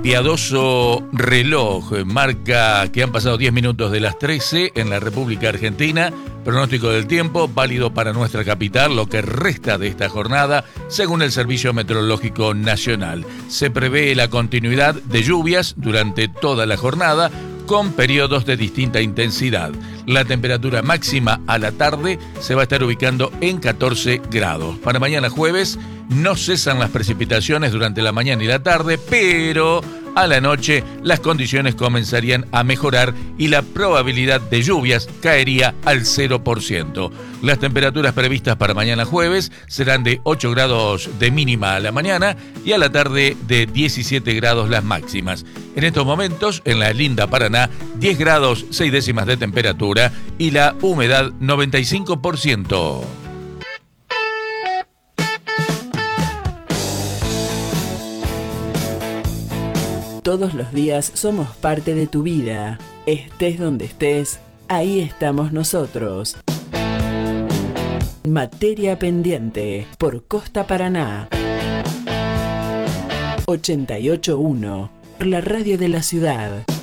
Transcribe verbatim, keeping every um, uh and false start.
Piadoso reloj marca que han pasado diez minutos de las trece en la República Argentina. Pronóstico del tiempo válido para nuestra capital, lo que resta de esta jornada, según el Servicio Meteorológico Nacional. Se prevé la continuidad de lluvias durante toda la jornada, con periodos de distinta intensidad. La temperatura máxima a la tarde se va a estar ubicando en catorce grados. Para mañana jueves no cesan las precipitaciones durante la mañana y la tarde, pero a la noche las condiciones comenzarían a mejorar y la probabilidad de lluvias caería al cero por ciento. Las temperaturas previstas para mañana jueves serán de ocho grados de mínima a la mañana y a la tarde de diecisiete grados las máximas. En estos momentos, en la linda Paraná, diez grados seis décimas de temperatura y la humedad noventa y cinco por ciento. Todos los días somos parte de tu vida. Estés donde estés, ahí estamos nosotros. Materia pendiente por Costa Paraná. ochenta y ocho punto uno, la radio de la ciudad.